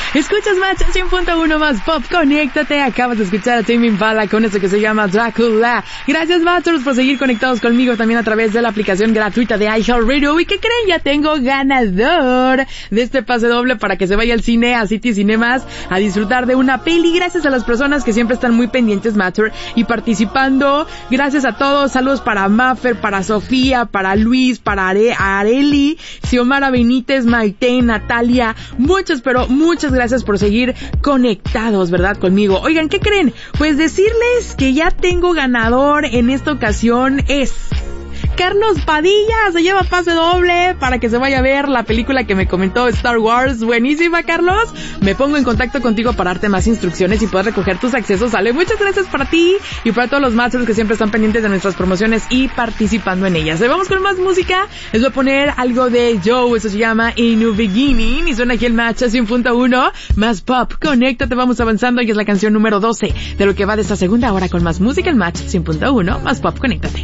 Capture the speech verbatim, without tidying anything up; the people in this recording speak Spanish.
Escuchas Match cien punto uno más Pop, conéctate. Acabas de escuchar a Tame Impala con esto que se llama Dracula. Gracias, Masters, por seguir conectados conmigo también a través de la aplicación gratuita de iHeartRadio. ¿Y qué creen? Ya tengo ganador de este pase doble para que se vaya al cine, a City Cinemas, a disfrutar de una peli. Gracias a las personas que siempre están muy pendientes, Matter, y participando. Gracias a todos. Saludos para Maffer, para Sofía, para Luis, para Are Areli, Xiomara Benítez, Maite, Natalia. Muchas, pero muchas gracias por seguir conectados, ¿verdad? Conmigo. Oigan, ¿qué creen? Pues decirles que ya tengo ganador en esta ocasión es Carlos Padilla. Se lleva pase doble para que se vaya a ver la película que me comentó Star Wars. Buenísima, Carlos. Me pongo en contacto contigo para darte más instrucciones y poder recoger tus accesos. ¿Sale? Muchas gracias para ti y para todos los masters que siempre están pendientes de nuestras promociones y participando en ellas. Vamos con más música. Les voy a poner algo de Joe. Eso se llama In New Beginning y suena aquí el Match cien punto uno más Pop. Conéctate, vamos avanzando y es la canción número doce de lo que va de esta segunda hora con más música. El Match cien punto uno más Pop. Conéctate.